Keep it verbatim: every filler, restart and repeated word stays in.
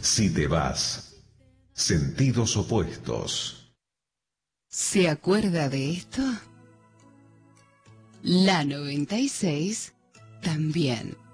Si te vas, sentidos opuestos. ¿Se acuerda de esto? La noventa y seis también.